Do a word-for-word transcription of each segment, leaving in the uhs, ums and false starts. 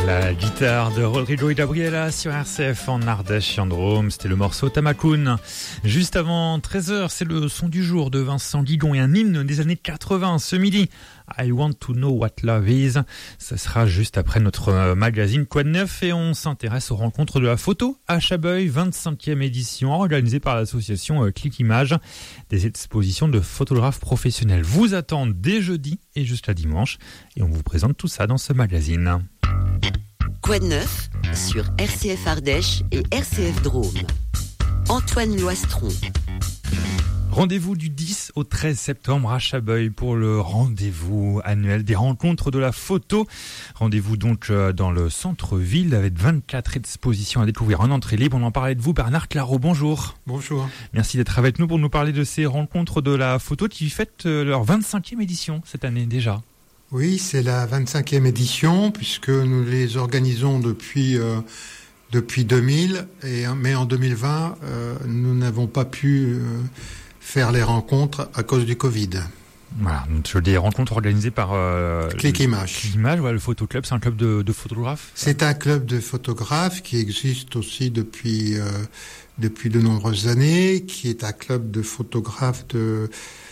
La guitare de Rodrigo et Gabriela sur R C F en Ardèche et en Drôme, c'était le morceau Tamakoun. Juste avant treize heures, c'est le son du jour de Vincent Guigon et un hymne des années quatre-vingts ce midi. I want to know what love is. Ça sera juste après notre magazine Quoi de neuf et on s'intéresse aux rencontres de la photo à Chabeuil, vingt-cinquième édition organisée par l'association Click Images. Des expositions de photographes professionnels vous attendent dès jeudi et jusqu'à dimanche et on vous présente tout ça dans ce magazine. Quoi de neuf sur R C F Ardèche et R C F Drôme. Antoine Loistron. Rendez-vous du dix au treize septembre à Chabeuil pour le rendez-vous annuel des rencontres de la photo. Rendez-vous donc dans le centre-ville avec vingt-quatre expositions à découvrir en entrée libre. On en parlait de vous, Bernard Claro. Bonjour. Bonjour. Merci d'être avec nous pour nous parler de ces rencontres de la photo qui fêtent leur vingt-cinquième édition cette année déjà. Oui, c'est la vingt-cinquième édition puisque nous les organisons depuis euh, depuis deux mille et mais en deux mille vingt euh, nous n'avons pas pu euh, faire les rencontres à cause du Covid. Voilà, donc des rencontres organisées par euh, Click Images. Click Images, voilà, le Photo Club, c'est un club de, de photographes. C'est un club de photographes qui existe aussi depuis euh, depuis de nombreuses années, qui est un club de photographes de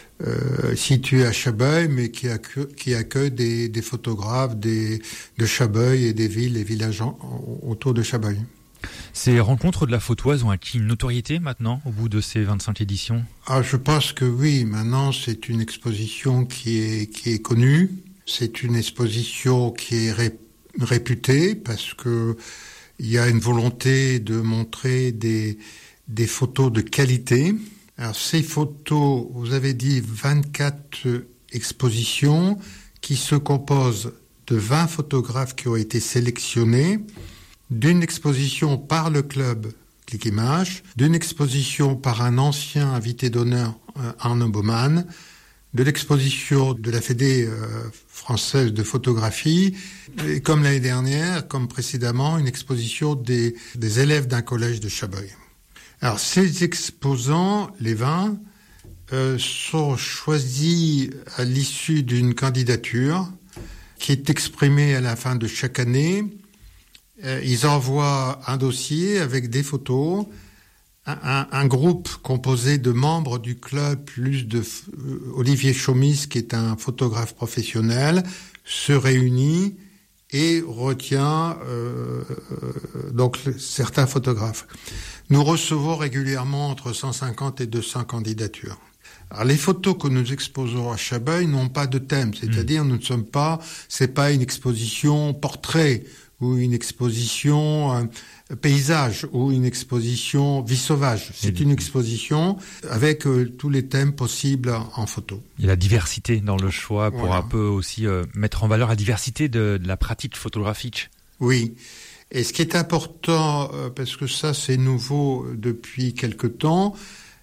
Euh, situé à Chabeuil, mais qui accueille, qui accueille des, des photographes des, de Chabeuil et des villes et villages en, autour de Chabeuil. Ces rencontres de la photo, elles ont acquis une notoriété maintenant, au bout de ces vingt-cinq éditions ? Ah, je pense que oui, maintenant c'est une exposition qui est, qui est connue, c'est une exposition qui est ré, réputée, parce que il y a une volonté de montrer des, des photos de qualité. Alors, ces photos, vous avez dit vingt-quatre expositions qui se composent de vingt photographes qui ont été sélectionnés, d'une exposition par le club Click Images, d'une exposition par un ancien invité d'honneur, Arnaud Baumann, de l'exposition de la Fédé euh, française de photographie, et comme l'année dernière, comme précédemment, une exposition des, des élèves d'un collège de Chabeuil. Alors, ces exposants, les vingt, euh, sont choisis à l'issue d'une candidature qui est exprimée à la fin de chaque année. Euh, ils envoient un dossier avec des photos. Un, un, un groupe composé de membres du club, plus de euh, Olivier Chaumis, qui est un photographe professionnel, se réunit et retient euh, euh, donc certains photographes. Nous recevons régulièrement entre cent cinquante et deux cents candidatures. Alors, les photos que nous exposons à Chabeuil n'ont pas de thème, c'est-à-dire mmh. nous ne sommes pas, c'est pas une exposition portrait ou une exposition euh, paysage ou une exposition vie sauvage. C'est mmh. une exposition avec euh, tous les thèmes possibles en photo. Il y a la diversité dans le choix pour voilà. un peu aussi euh, mettre en valeur la diversité de, de la pratique photographique. Oui. Et ce qui est important, euh, parce que ça c'est nouveau depuis quelque temps,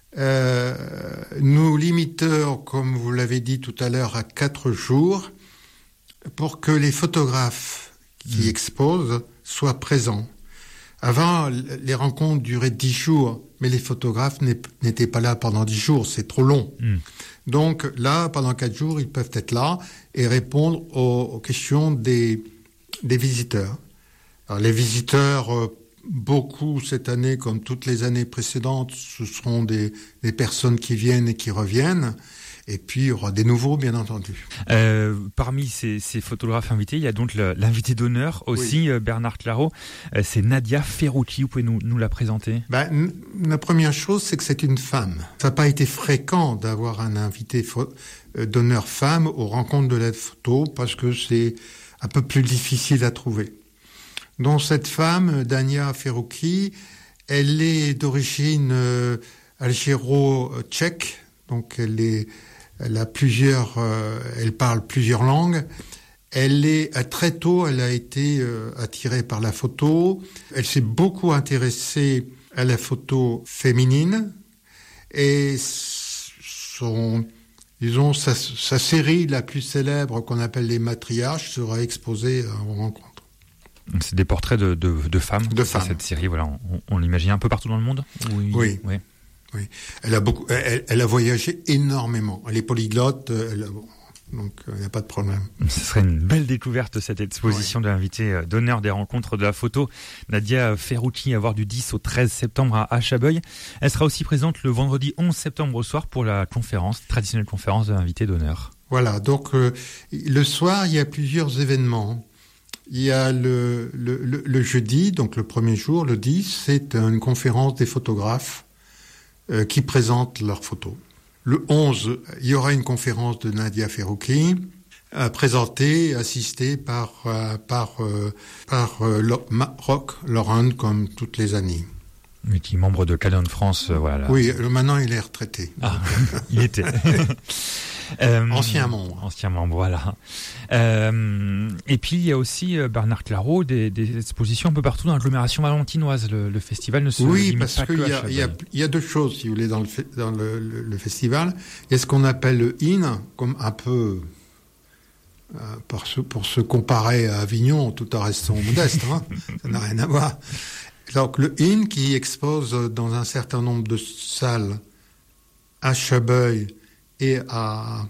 euh, nous limitons, comme vous l'avez dit tout à l'heure, à quatre jours pour que les photographes qui mmh. exposent soient présents. Avant, les rencontres duraient dix jours, mais les photographes n'étaient pas là pendant dix jours, c'est trop long. Mmh. Donc là, pendant quatre jours, ils peuvent être là et répondre aux, aux questions des, des visiteurs. Alors, les visiteurs, euh, beaucoup cette année, comme toutes les années précédentes, ce seront des, des personnes qui viennent et qui reviennent. Et puis, il y aura des nouveaux, bien entendu. Euh, parmi ces, ces photographes invités, il y a donc le, l'invité d'honneur aussi, oui. Bernard Claro. Euh, c'est Nadia Ferrucchi. Vous pouvez nous, nous la présenter ? Ben, n- La première chose, c'est que c'est une femme. Ça n'a pas été fréquent d'avoir un invité fo- d'honneur femme aux rencontres de la photo parce que c'est un peu plus difficile à trouver. Donc cette femme, Nadia Ferrucchi, elle est d'origine euh, algéro-tchèque, donc elle est, elle a plusieurs, euh, elle parle plusieurs langues. Elle est très tôt, elle a été euh, attirée par la photo. Elle s'est beaucoup intéressée à la photo féminine et son, disons, sa, sa série la plus célèbre qu'on appelle les matriarches sera exposée aux rencontres. C'est des portraits de, de, de femmes. De femmes. Cette série, voilà, on, on l'imagine un peu partout dans le monde. Oui. Oui. oui. oui. Elle a beaucoup, elle, elle a voyagé énormément. Elle est polyglotte. Elle, bon, Donc, il n'y a pas de problème. Ce serait une belle découverte, cette exposition, ouais, de l'invité d'honneur des rencontres de la photo, Nadia Ferrucci, à voir du dix au treize septembre à Achabeul. Elle sera aussi présente le vendredi onze septembre au soir pour la conférence, traditionnelle conférence de l'invité d'honneur. Voilà, donc euh, le soir, il y a plusieurs événements. Il y a le, le, le, le jeudi, donc le premier jour, le dix, c'est une conférence des photographes euh, qui présentent leurs photos. Le onze, il y aura une conférence de Nadia Ferrucci, euh, présentée, assistée par euh, par euh, par euh, Roch Laurent, comme toutes les années. Mais qui est membre de Canon France, euh, voilà. Oui, maintenant il est retraité. Ah, il était. euh, ancien membre. Ancien membre, voilà. Euh, et puis il y a aussi euh, Bernard Clairaut, des, des expositions un peu partout dans l'agglomération valentinoise. Le, le festival ne se oui, limite parce pas que qu'il y a, il y a, il y a deux choses, si vous voulez, dans le dans le, le, le festival. Il y a ce qu'on appelle le in, comme un peu euh, pour se pour se comparer à Avignon, tout en restant modeste, hein, ça n'a rien à voir. Donc le in qui expose dans un certain nombre de salles à Chabreuil et à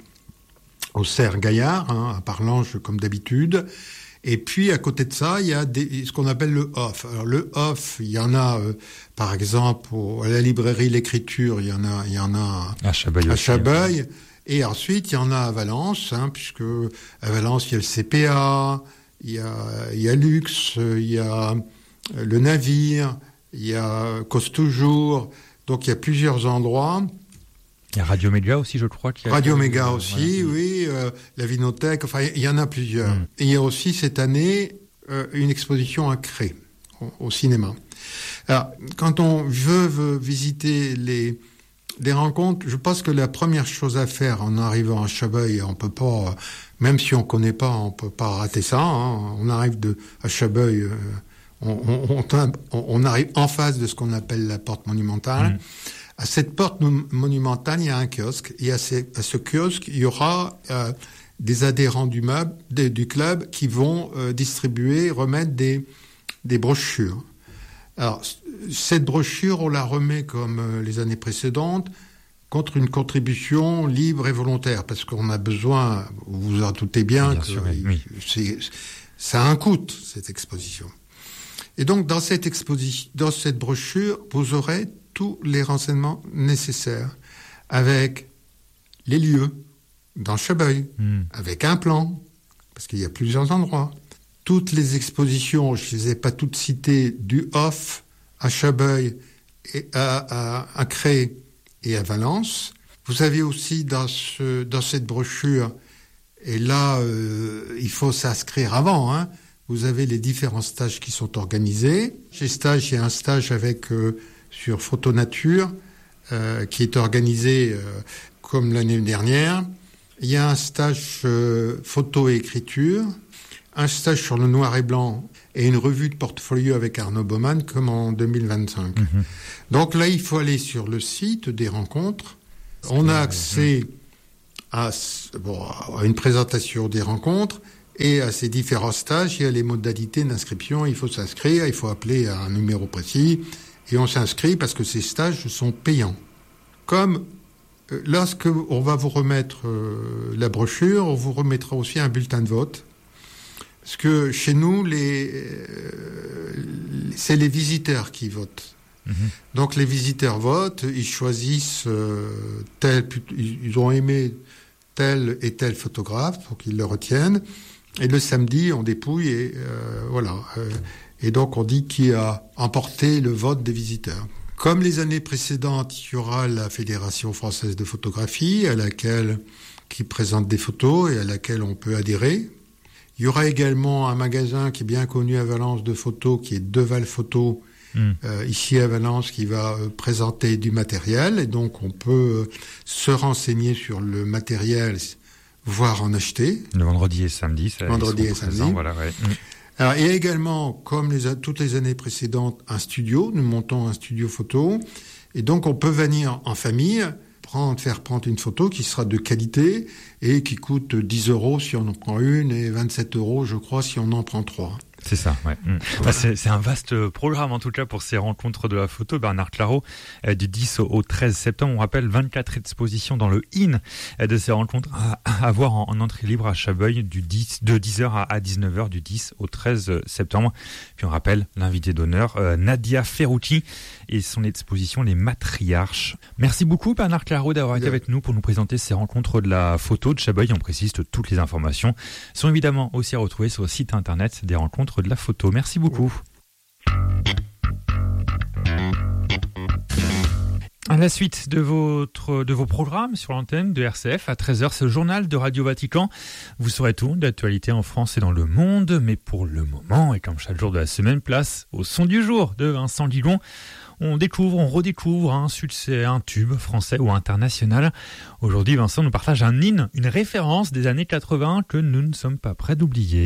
au Cerf Gaillard, hein, à Parlange comme d'habitude. Et puis à côté de ça, il y a des, ce qu'on appelle le off. Alors le off, il y en a euh, par exemple au, à la librairie L'Écriture, il y en a, il y en a à Chabreuil. À Chabreuil. Et ensuite il y en a à Valence, hein, puisque à Valence il y a le C P A, il y a, il y a Luxe, il y a le Navire, il y a Cause Toujours. Donc il y a plusieurs endroits. Il y a Radio Méga aussi, je crois. Qu'il y a Radio Méga euh, aussi, voilà. Oui. Euh, la Vinothèque, enfin, il y en a plusieurs. Mm. Et il y a aussi cette année euh, une exposition à Cré, au, au cinéma. Alors, quand on veut, veut visiter les, les rencontres, je pense que la première chose à faire en arrivant à Chabreuil, on peut pas, même si on connaît pas, on peut pas rater ça. Hein, on arrive de, à Chabreuil, euh, on, on, on, on arrive en face de ce qu'on appelle la porte monumentale. Mm. À cette porte monumentale, il y a un kiosque. Et à ce, à ce kiosque, il y aura euh, des adhérents du, meuble, des, du club qui vont euh, distribuer, remettre des, des brochures. Alors, cette brochure, on la remet comme euh, les années précédentes, contre une contribution libre et volontaire, parce qu'on a besoin, vous vous en doutez bien, bien que sûr, oui. c'est, ça a un coût, cette exposition. Et donc, dans cette exposition, dans cette brochure, vous aurez tous les renseignements nécessaires, avec les lieux, dans Chabreuil, mmh. avec un plan, parce qu'il y a plusieurs endroits. Toutes les expositions, je ne les ai pas toutes citées, du Off à Chabreuil, et à, à, à Cré et à Valence. Vous avez aussi dans, ce, dans cette brochure, et là, euh, il faut s'inscrire avant, hein, vous avez les différents stages qui sont organisés. Chez Stage, il y a un stage avec... Euh, sur Photo Nature, euh, qui est organisé euh, comme l'année dernière. Il y a un stage euh, photo et écriture, un stage sur le noir et blanc et une revue de portfolio avec Arnaud Baumann comme en deux mille vingt-cinq. Mmh. Donc là, il faut aller sur le site des rencontres. On a accès à, bon, à une présentation des rencontres et à ces différents stages. Il y a les modalités d'inscription. Il faut s'inscrire, il faut appeler à un numéro précis. Et on s'inscrit parce que ces stages sont payants. Comme euh, lorsque on va vous remettre euh, la brochure, on vous remettra aussi un bulletin de vote. Parce que chez nous, les, euh, c'est les visiteurs qui votent. Mmh. Donc les visiteurs votent, ils choisissent euh, tel, ils ont aimé tel et tel photographe pour qu'ils le retiennent. Et le samedi, on dépouille et euh, voilà. Euh, Et donc, on dit qui a emporté le vote des visiteurs. Comme les années précédentes, il y aura la Fédération française de photographie, à laquelle, qui présente des photos et à laquelle on peut adhérer. Il y aura également un magasin qui est bien connu à Valence de photos, qui est Deval Photo, mmh. euh, ici à Valence, qui va euh, présenter du matériel. Et donc, on peut euh, se renseigner sur le matériel, voire en acheter. Le vendredi et samedi, ça, vendredi et samedi. Présents, voilà, ouais. Mmh. Alors, il y a également, comme les, toutes les années précédentes, un studio. Nous montons un studio photo. Et donc, on peut venir en famille, prendre, faire prendre une photo qui sera de qualité. et qui coûte dix euros si on en prend une et vingt-sept euros, je crois, si on en prend trois. C'est ça, ouais. Mmh. Bah, c'est, c'est un vaste programme, en tout cas, pour ces rencontres de la photo. Bernard Clairaut, euh, du dix au treize septembre, on rappelle vingt-quatre expositions dans le I N euh, de ces rencontres à, à voir en, en entrée libre à Chabeuil du dix, de dix heures à, à dix-neuf heures du dix au treize septembre. Puis on rappelle l'invité d'honneur, euh, Nadia Ferrucci, et son exposition Les Matriarches. Merci beaucoup, Bernard Clairaut, d'avoir été avec nous pour nous présenter ces rencontres de la photo de Chabeuil. On précise que toutes les informations sont évidemment aussi à retrouver sur le site internet des rencontres de la photo. Merci beaucoup. À la suite de, votre, de vos programmes sur l'antenne de R C F, à treize heures, c'est le journal de Radio Vatican. Vous saurez tout d'actualité en France et dans le monde, mais pour le moment, et comme chaque jour de la semaine, place au son du jour de Vincent Guigon. On découvre, on redécouvre un succès, un tube français ou international. Aujourd'hui, Vincent nous partage un hymne, une référence des années quatre-vingts que nous ne sommes pas prêts d'oublier.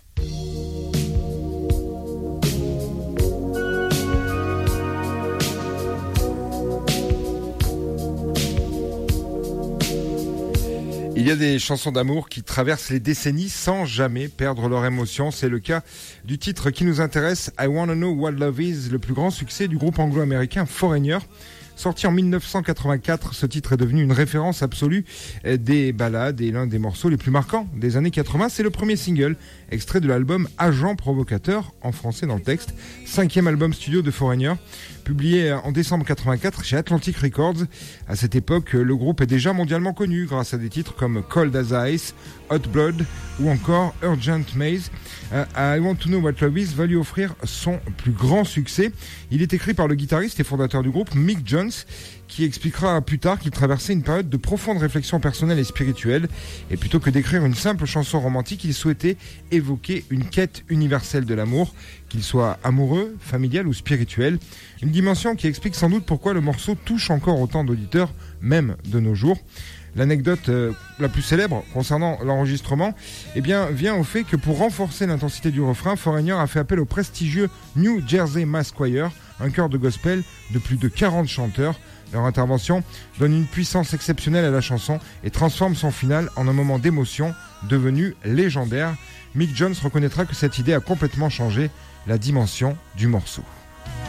Il y a des chansons d'amour qui traversent les décennies sans jamais perdre leur émotion. C'est le cas du titre qui nous intéresse, I Wanna Know What Love Is, le plus grand succès du groupe anglo-américain Foreigner. Sorti en dix-neuf cent quatre-vingt-quatre, ce titre est devenu une référence absolue des ballades et l'un des morceaux les plus marquants des années quatre-vingts. C'est le premier single, extrait de l'album Agent Provocateur, en français dans le texte, cinquième album studio de Foreigner, publié en décembre quatre-vingt-quatre chez Atlantic Records. À cette époque, le groupe est déjà mondialement connu grâce à des titres comme Cold as Ice, Hot Blood ou encore Urgent Maze. Uh, I Want to Know What Love Is va lui offrir son plus grand succès. Il est écrit par le guitariste et fondateur du groupe Mick Jones, qui expliquera plus tard qu'il traversait une période de profonde réflexion personnelle et spirituelle, et plutôt que d'écrire une simple chanson romantique, il souhaitait évoquer une quête universelle de l'amour, qu'il soit amoureux, familial ou spirituel. Une dimension qui explique sans doute pourquoi le morceau touche encore autant d'auditeurs, même de nos jours. L'anecdote euh, la plus célèbre concernant l'enregistrement eh bien, vient au fait que pour renforcer l'intensité du refrain, Foreigner a fait appel au prestigieux New Jersey Mass Choir, un chœur de gospel de plus de quarante chanteurs. Leur intervention donne une puissance exceptionnelle à la chanson et transforme son final en un moment d'émotion devenu légendaire. Mick Jones reconnaîtra que cette idée a complètement changé la dimension du morceau.